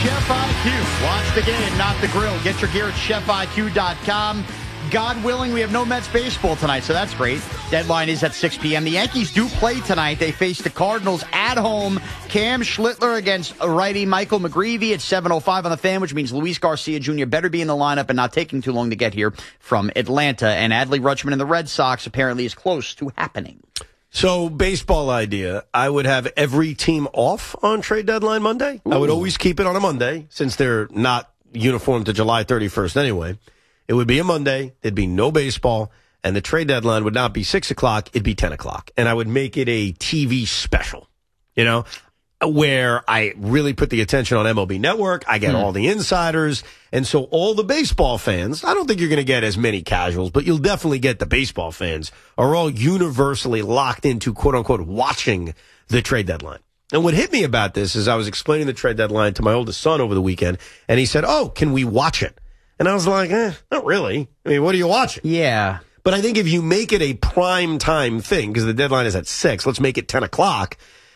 Chef IQ. Watch the game, not the grill. Get your gear at chefiq.com. God willing, we have no Mets baseball tonight, so that's great. Deadline is at 6 p.m. The Yankees do play tonight. They face the Cardinals at home. Cam Schlittler against righty Michael McGreevy at 7:05 on the Fan, which means Luis Garcia Jr. better be in the lineup and not taking too long to get here from Atlanta. And Adley Rutschman and the Red Sox apparently is close to happening. So, baseball idea, I would have every team off on trade deadline Monday. Ooh. I would always keep it on a Monday, since they're not uniform to July 31st anyway. It would be a Monday, there'd be no baseball, and the trade deadline would not be 6 o'clock, it'd be 10 o'clock. And I would make it a TV special, you know, where I really put the attention on MLB Network. I get all the insiders. And so all the baseball fans, I don't think you're going to get as many casuals, but you'll definitely get the baseball fans, are all universally locked into, quote unquote, watching the trade deadline. And what hit me about this is I was explaining the trade deadline to my oldest son over the weekend, and he said, "Oh, can we watch it?" And I was like, not really. I mean, what are you watching? Yeah. But I think if you make it a prime time thing, because the deadline is at 6, let's make it 10 o'clock,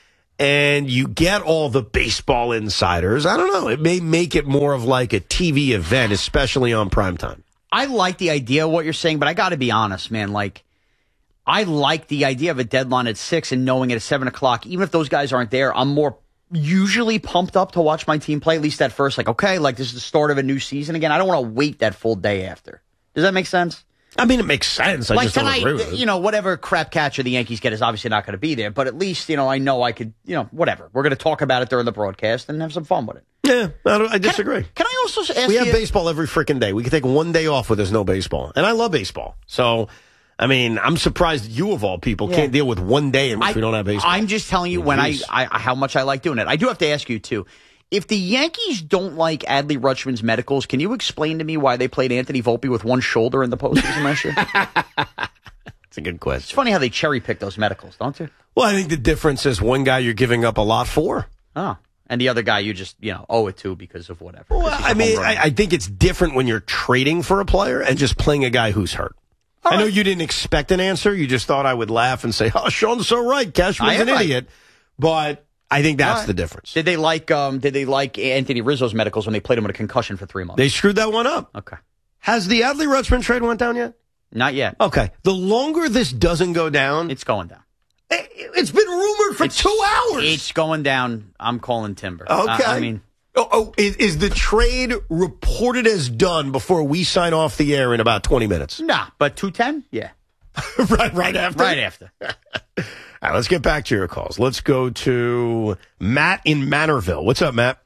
and you get all the baseball insiders, I don't know, it may make it more of like a TV event, especially on prime time. I like the idea of what you're saying, but I got to be honest, man. Like, I like the idea of a deadline at 6 and knowing it at 7 o'clock. Even if those guys aren't there, I'm more usually pumped up to watch my team play, at least at first. Like, okay, like this is the start of a new season again. I don't want to wait that full day after. Does that make sense? I mean, it makes sense. I like just tonight, don't agree with it. You know, whatever crap catcher the Yankees get is obviously not going to be there. But at least, you know, I know I could, you know, whatever. We're going to talk about it during the broadcast and have some fun with it. Yeah, I disagree. Can I also ask We have baseball every freaking day. We can take one day off where there's no baseball. And I love baseball. So, I mean, I'm surprised you, of all people, can't deal with one day in which we don't have baseball. I'm just telling you how much I like doing it. I do have to ask you, too. If the Yankees don't like Adley Rutschman's medicals, can you explain to me why they played Anthony Volpe with one shoulder in the postseason last year? That's a good question. It's funny how they cherry-pick those medicals, don't you? Well, I think the difference is one guy you're giving up a lot for. Oh. And the other guy you just, you know, owe it to because of whatever. Well, I mean, I think it's different when you're trading for a player and just playing a guy who's hurt. I know you didn't expect an answer. You just thought I would laugh and say, "Oh, Sean's so right. Cashman's an idiot." But I think that's the difference. Did they like Anthony Rizzo's medicals when they played him with a concussion for 3 months? They screwed that one up. Okay. Has the Adley Rutschman trade went down yet? Not yet. Okay. The longer this doesn't go down, it's going down. It's been rumored for 2 hours. It's going down. I'm calling timber. Okay. I mean. Is the trade reported as done before we sign off the air in about 20 minutes? Nah, but 2:10? Yeah. right after? Right after. All right, let's get back to your calls. Let's go to Matt in Manorville. What's up, Matt?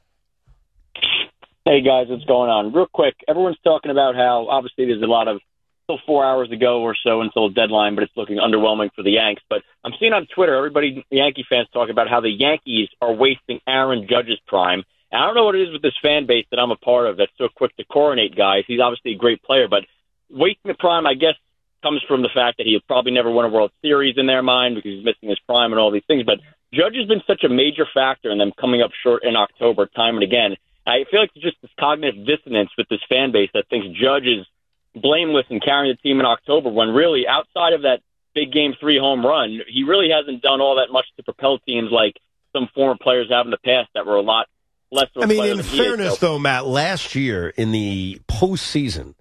Hey, guys, what's going on? Real quick, everyone's talking about how, obviously, there's a lot of, still 4 hours to go or so until the deadline, but it's looking underwhelming for the Yanks. But I'm seeing on Twitter, everybody, Yankee fans, talking about how the Yankees are wasting Aaron Judge's prime. And I don't know what it is with this fan base that I'm a part of that's so quick to coronate guys. He's obviously a great player, but wasting the prime, I guess, comes from the fact that he'll probably never win a World Series in their mind because he's missing his prime and all these things. But Judge has been such a major factor in them coming up short in October time and again. I feel like there's just this cognitive dissonance with this fan base that thinks Judge is blameless in carrying the team in October when really, outside of that big Game 3 home run, he really hasn't done all that much to propel teams like some former players have in the past that were a lot less of a player in than fairness, though, Matt, last year in the postseason,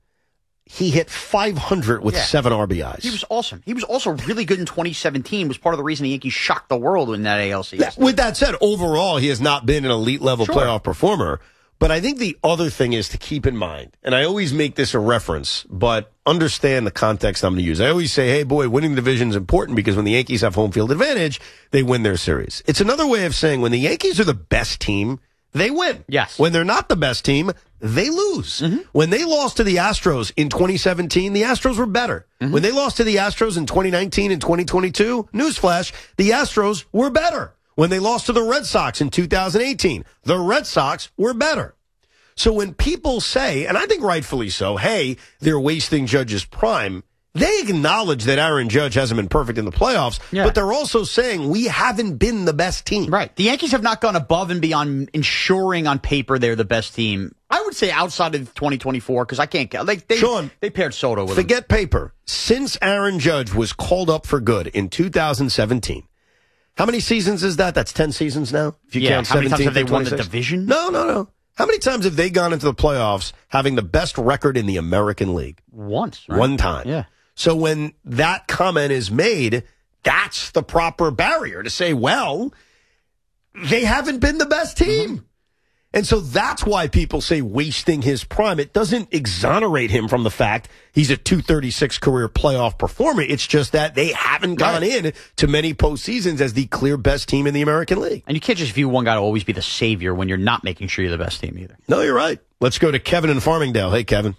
he hit 500 with 7 RBIs. He was awesome. He was also really good in 2017. Was part of the reason the Yankees shocked the world in that ALCS. With that said, overall, he has not been an elite-level playoff performer. But I think the other thing is to keep in mind, and I always make this a reference, but understand the context I'm going to use. I always say, hey, boy, winning the division is important because when the Yankees have home field advantage, they win their series. It's another way of saying when the Yankees are the best team, they win. Yes. When they're not the best team, they lose. Mm-hmm. When they lost to the Astros in 2017, the Astros were better. Mm-hmm. When they lost to the Astros in 2019 and 2022, newsflash, the Astros were better. When they lost to the Red Sox in 2018, the Red Sox were better. So when people say, and I think rightfully so, hey, they're wasting Judge's prime, they acknowledge that Aaron Judge hasn't been perfect in the playoffs, but they're also saying we haven't been the best team. Right. The Yankees have not gone above and beyond ensuring on paper they're the best team. I would say outside of 2024, because I can't count. Sean, they paired Soto with forget paper. Since Aaron Judge was called up for good in 2017, how many seasons is that? That's 10 seasons now? If you count how many 17 times have they won the 26? division? No. How many times have they gone into the playoffs having the best record in the American League? Once, right? One time. Yeah. So when that comment is made, that's the proper barrier to say, well, they haven't been the best team. Mm-hmm. And so that's why people say wasting his prime. It doesn't exonerate him from the fact he's a .236 career playoff performer. It's just that they haven't gone in to many postseasons as the clear best team in the American League. And you can't just view one guy to always be the savior when you're not making sure you're the best team either. No, you're right. Let's go to Kevin in Farmingdale. Hey, Kevin.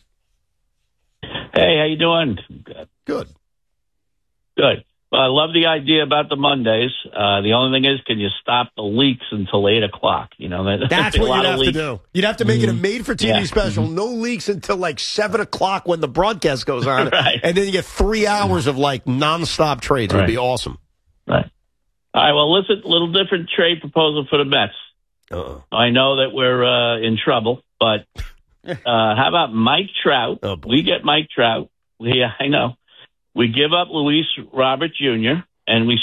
Hey, how you doing? Good. Good. Well, I love the idea about the Mondays. The only thing is, can you stop the leaks until 8 o'clock? You know, that's what you'd have to do. You'd have to make it a made-for-TV special. Mm-hmm. No leaks until like 7 o'clock when the broadcast goes on, right. And then you get 3 hours of like nonstop trades. It would be awesome. Right. All right. Well, listen, little different trade proposal for the Mets. I know that we're in trouble, but how about Mike Trout? Oh, boy. We get Mike Trout. I know. We give up Luis Robert Jr. and we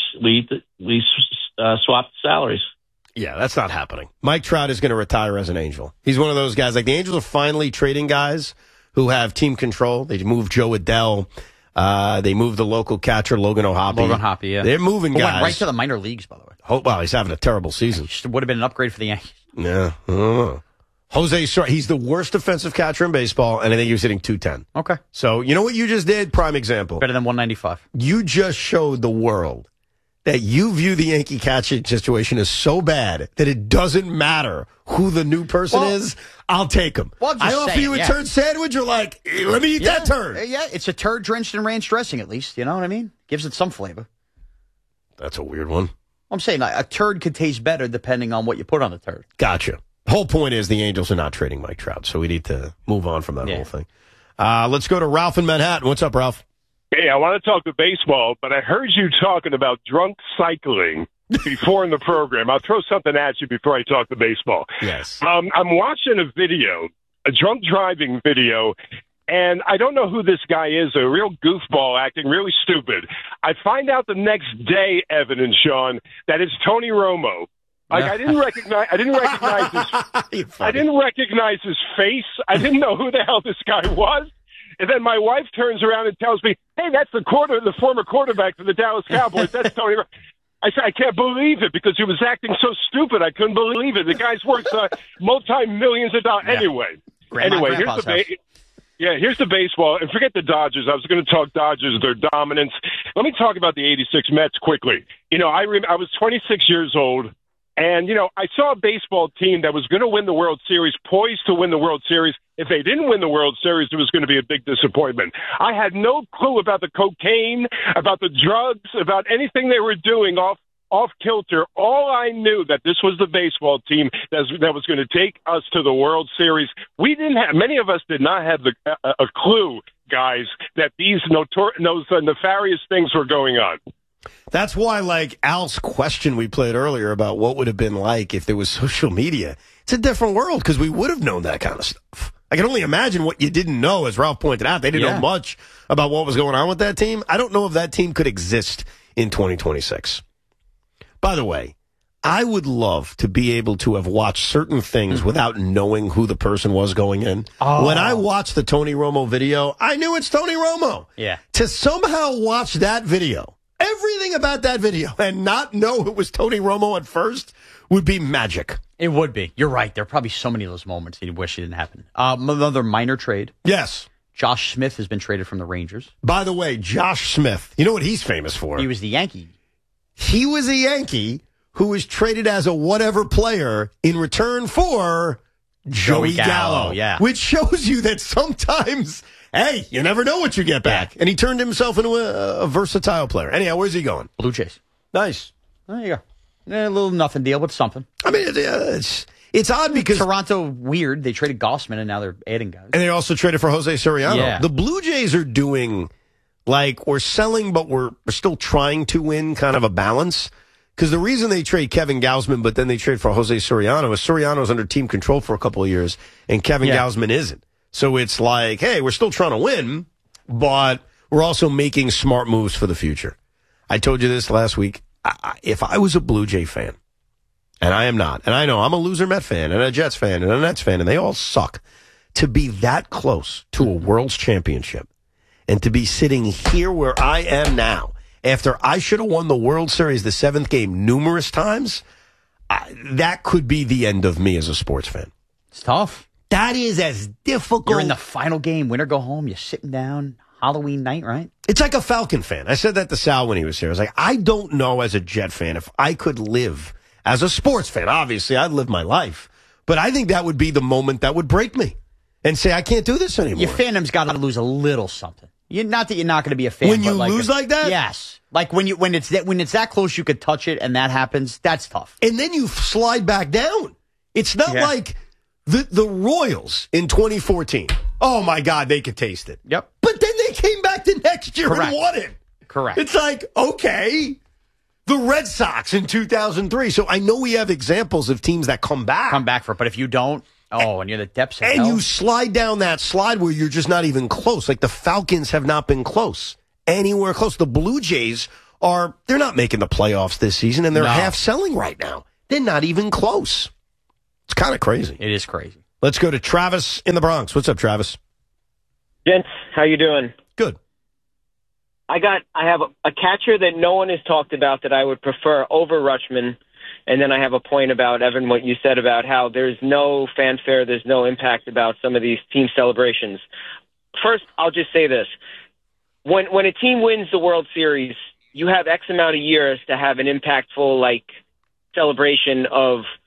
swap salaries. Yeah, that's not happening. Mike Trout is going to retire as an Angel. He's one of those guys. Like the Angels are finally trading guys who have team control. They moved Joe Adell. They moved the local catcher Logan O'Hoppe. Yeah. They're moving guys went right to the minor leagues, by the way. Oh, wow, he's having a terrible season. Would have been an upgrade for the Yankees. Yeah. He's the worst defensive catcher in baseball, and I think he was hitting .210. Okay. So, you know what you just did? Prime example. Better than 195. You just showed the world that you view the Yankee catching situation as so bad that it doesn't matter who the new person is. I'll take him. Well, I offer you a turd sandwich, you're like, hey, let me eat that turd. Yeah, it's a turd drenched in ranch dressing at least. You know what I mean? Gives it some flavor. That's a weird one. I'm saying a turd could taste better depending on what you put on the turd. Gotcha. The whole point is the Angels are not trading Mike Trout, so we need to move on from that whole thing. Let's go to Ralph in Manhattan. What's up, Ralph? Hey, I want to talk to baseball, but I heard you talking about drunk cycling before in the program. I'll throw something at you before I talk to baseball. Yes. I'm watching a video, a drunk driving video, and I don't know who this guy is, a real goofball acting really stupid. I find out the next day, Evan and Sean, that it's Tony Romo. Like I didn't recognize his face. I didn't know who the hell this guy was. And then my wife turns around and tells me, "Hey, that's the former quarterback for the Dallas Cowboys. That's Tony." I said, "I can't believe it," because he was acting so stupid. I couldn't believe it. The guy's worth multi-millions of dollars. Yeah. Anyway, here's the baseball. And forget the Dodgers. I was going to talk Dodgers, their dominance. Let me talk about the '86 Mets quickly. You know, I was 26 years old. And, you know, I saw a baseball team that was going to win the World Series, poised to win the World Series. If they didn't win the World Series, it was going to be a big disappointment. I had no clue about the cocaine, about the drugs, about anything they were doing off kilter. All I knew that this was the baseball team that was going to take us to the World Series. Many of us did not have a clue, guys, that these nefarious things were going on. That's why, like Al's question we played earlier about what would have been like if there was social media, it's a different world because we would have known that kind of stuff. I can only imagine what you didn't know, as Ralph pointed out. They didn't know much about what was going on with that team. I don't know if that team could exist in 2026. By the way, I would love to be able to have watched certain things without knowing who the person was going in. Oh. When I watched the Tony Romo video, I knew it's Tony Romo. Yeah. To somehow watch that video, everything about that video, and not know it was Tony Romo at first would be magic. It would be. You're right. There are probably so many of those moments you wish it didn't happen. Another minor trade. Yes. Josh Smith has been traded from the Rangers. By the way, Josh Smith, you know what he's famous for? He was the Yankee. He was a Yankee who was traded as a whatever player in return for Joey Gallo. Yeah. Which shows you that sometimes, hey, you never know what you get back. And he turned himself into a versatile player. Anyhow, where's he going? Blue Jays. Nice. There you go. A little nothing deal, but something. I mean, it's odd because Toronto, weird. They traded Gossman, and now they're adding guys. And they also traded for Jose Soriano. Yeah. The Blue Jays are doing, like, we're selling, but we're still trying to win kind of a balance. Because the reason they trade Kevin Gausman, but then they trade for Jose Soriano, is Soriano's under team control for a couple of years, and Kevin Gausman isn't. So it's like, hey, we're still trying to win, but we're also making smart moves for the future. I told you this last week. If I was a Blue Jay fan, and I am not. And I know I'm a loser Met fan and a Jets fan and a Nets fan, and they all suck. To be that close to a World's Championship and to be sitting here where I am now, after I should have won the World Series, the 7th game, numerous times, that could be the end of me as a sports fan. It's tough. That is as difficult. You're in the final game, win or go home. You're sitting down, Halloween night, right? It's like a Falcon fan. I said that to Sal when he was here. I was like, I don't know as a Jet fan if I could live as a sports fan. Obviously, I'd live my life. But I think that would be the moment that would break me and say, I can't do this anymore. Your fandom's got to lose a little something. Not that you're not going to be a fan. When you lose like that? Yes. Like when it's that close you could touch it and that happens, that's tough. And then you slide back down. It's not like the Royals in 2014. Oh, my God, they could taste it. Yep. But then they came back the next year and won it. Correct. It's like, okay. The Red Sox in 2003. So I know we have examples of teams that come back. But if you don't, and you're the depths of and hell. you slide down that slide where you're just not even close. Like the Falcons have not been close. Anywhere close. The Blue Jays they're not making the playoffs this season, and they're half selling right now. They're not even close. It's kind of crazy. It is crazy. Let's go to Travis in the Bronx. What's up, Travis? Gents, how you doing? Good. I have a catcher that no one has talked about that I would prefer over Rutschman, and then I have a point about, Evan, what you said about how there's no fanfare, there's no impact about some of these team celebrations. First, I'll just say this. When a team wins the World Series, you have X amount of years to have an impactful, celebration of